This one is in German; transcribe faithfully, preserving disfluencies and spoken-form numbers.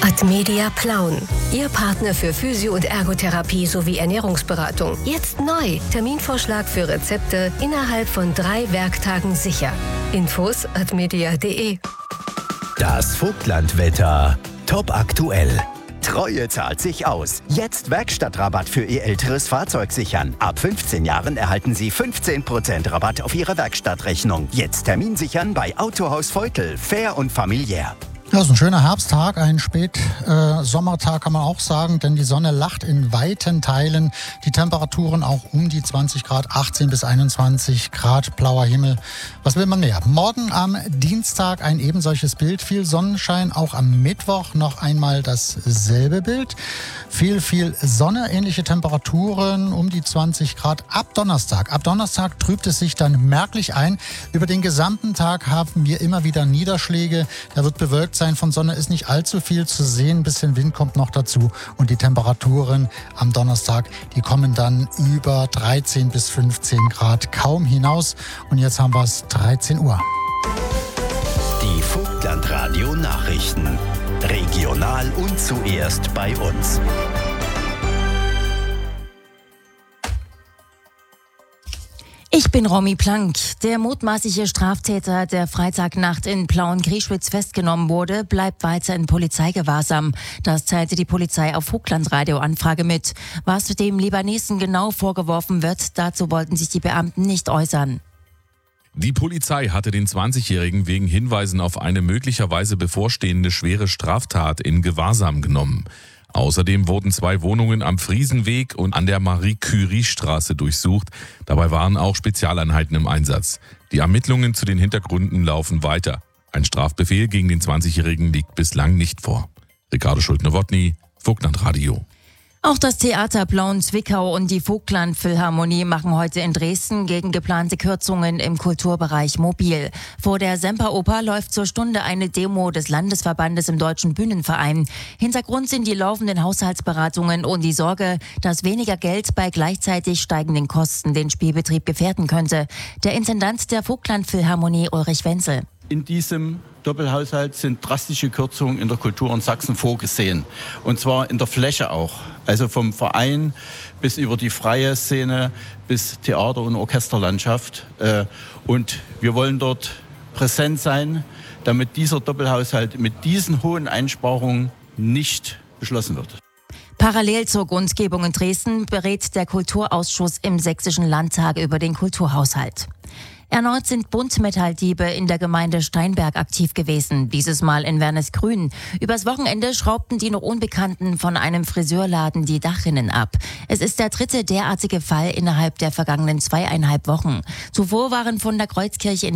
Admedia Plauen. Ihr Partner für Physio- und Ergotherapie sowie Ernährungsberatung. Jetzt neu. Terminvorschlag für Rezepte innerhalb von drei Werktagen sicher. Infos admedia punkt de. Das Vogtlandwetter. Top aktuell. Treue zahlt sich aus. Jetzt Werkstattrabatt für Ihr älteres Fahrzeug sichern. Ab fünfzehn Jahren erhalten Sie fünfzehn Prozent Rabatt auf Ihre Werkstattrechnung. Jetzt Termin sichern bei Autohaus Veutel. Fair und familiär. Ja, ist ein schöner Herbsttag, ein Spätsommertag äh, kann man auch sagen, denn die Sonne lacht in weiten Teilen. Die Temperaturen auch um die zwanzig Grad, achtzehn bis einundzwanzig Grad, blauer Himmel. Was will man mehr? Morgen am Dienstag ein eben solches Bild, viel Sonnenschein, auch am Mittwoch noch einmal dasselbe Bild. Viel, viel Sonne, ähnliche Temperaturen um die zwanzig Grad ab Donnerstag. Ab Donnerstag trübt es sich dann merklich ein. Über den gesamten Tag haben wir immer wieder Niederschläge. Da wird bewölkt sein, von Sonne ist nicht allzu viel zu sehen. Ein bisschen Wind kommt noch dazu. Und die Temperaturen am Donnerstag, die kommen dann über dreizehn bis fünfzehn Grad kaum hinaus. Und jetzt haben wir es dreizehn Uhr. Die Vogtlandradio Nachrichten. Regional und zuerst bei uns. Ich bin Romy Plank. Der mutmaßliche Straftäter, der Freitagnacht in Plauen-Grieschwitz festgenommen wurde, bleibt weiter in Polizeigewahrsam. Das teilte die Polizei auf Vogtlandradio-Anfrage mit. Was dem Libanesen genau vorgeworfen wird, dazu wollten sich die Beamten nicht äußern. Die Polizei hatte den zwanzigjährigen wegen Hinweisen auf eine möglicherweise bevorstehende schwere Straftat in Gewahrsam genommen. Außerdem wurden zwei Wohnungen am Friesenweg und an der Marie-Curie-Straße durchsucht. Dabei waren auch Spezialeinheiten im Einsatz. Die Ermittlungen zu den Hintergründen laufen weiter. Ein Strafbefehl gegen den zwanzigjährigen liegt bislang nicht vor. Ricardo Schulte-Nowotny, Vogtlandradio. Auch das Theater Plauen-Zwickau und die Vogtland-Philharmonie machen heute in Dresden gegen geplante Kürzungen im Kulturbereich mobil. Vor der Semperoper läuft zur Stunde eine Demo des Landesverbandes im Deutschen Bühnenverein. Hintergrund sind die laufenden Haushaltsberatungen und die Sorge, dass weniger Geld bei gleichzeitig steigenden Kosten den Spielbetrieb gefährden könnte. Der Intendant der Vogtland-Philharmonie, Ulrich Wenzel. In diesem Doppelhaushalt sind drastische Kürzungen in der Kultur in Sachsen vorgesehen. Und zwar in der Fläche auch. Also vom Verein bis über die freie Szene bis Theater- und Orchesterlandschaft. Und wir wollen dort präsent sein, damit dieser Doppelhaushalt mit diesen hohen Einsparungen nicht beschlossen wird. Parallel zur Kundgebung in Dresden berät der Kulturausschuss im Sächsischen Landtag über den Kulturhaushalt. Erneut sind Buntmetalldiebe in der Gemeinde Steinberg aktiv gewesen, dieses Mal in Wernesgrün. Übers Wochenende schraubten die noch Unbekannten von einem Friseurladen die Dachrinnen ab. Es ist der dritte derartige Fall innerhalb der vergangenen zweieinhalb Wochen. Zuvor waren von der Kreuzkirche in